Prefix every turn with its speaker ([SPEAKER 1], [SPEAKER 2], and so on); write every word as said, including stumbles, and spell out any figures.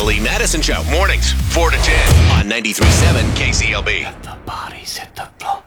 [SPEAKER 1] Billy Madison Show. Mornings, four to ten on ninety-three point seven K C L B.
[SPEAKER 2] The bodies hit the floor.